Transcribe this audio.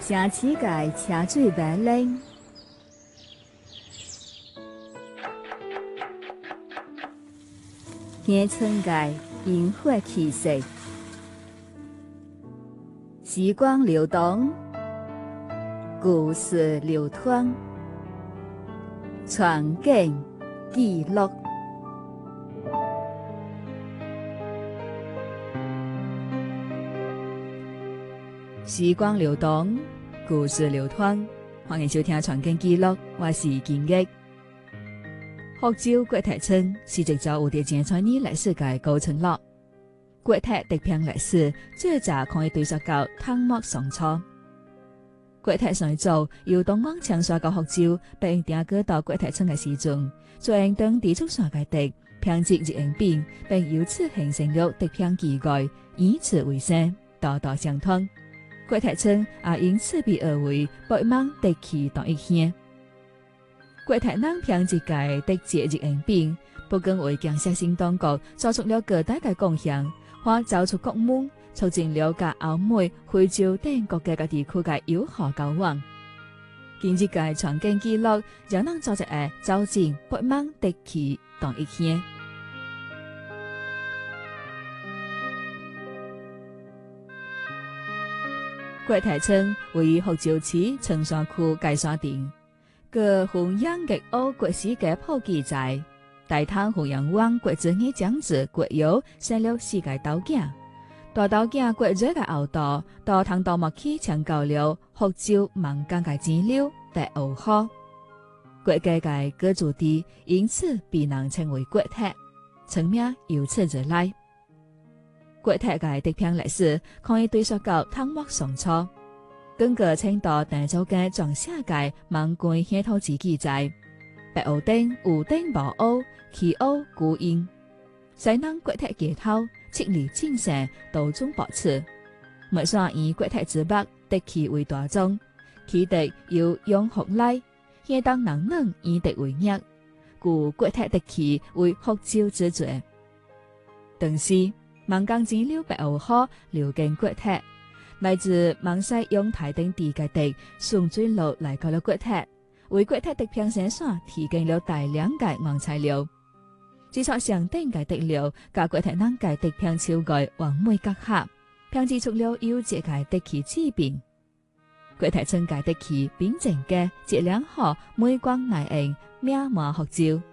城市界车水马龙，乡村界烟火气息，时光流动，故事流淌，传景记录。时光流动，故事流淌，欢迎收听《传景记录》，我是金玉。福州郭台村是一座有着前千年历史嘅古村落。郭台地片历史最早可以追溯到唐末宋初。郭台最早由東望長沙到福州，並定居到郭台村嘅時陣，將當地出山嘅地編織日用品，並由此形成了地片記載，以此為生，代代相傳。郭台村也因此被譽為北望地區同一縣。郭台人編織嘅地節日用品，不僅為建設性當局做出了巨大嘅貢獻，還走出國門，促進了甲歐美、非洲等國家嘅地區嘅友好交往。今日嘅傳景記錄，讓人做一個走進北望地區同一縣。郭台村位於福州市長沙區界山鎮，個弘揚粵澳國史嘅普及在，大湯弘揚灣國子監長子郭堯生了4個鬥囝，大鬥囝郭瑞嘅後代到唐代末期搶救了福州民間嘅資料白鷗河，郭家嘅居住地因此被人稱為郭台，村名由此而來。郭台嘅地片歷史可以追溯到唐末宋初。根據清代鄭州嘅裝寫嘅萬貫鄉土志記載，白鷗頂有頂無鷗，其鷗孤鷹。西南郭台街頭七里精神，道中博此。每山以郭台之北地區為大宗，其地由用福來，現當人人以地為業，故郭台地區為福州之最。當時萬江資料白鷗河流經郭台，來自芒西用台等地嘅地順水路來到了郭台，為郭台地片生產提供了大量嘅原材料。製作上等嘅地料，甲郭台人嘅地片超過完美結合，編製出了優質嘅地區之變。郭台村嘅地區秉正嘅質量好，美觀耐用，名滿福州。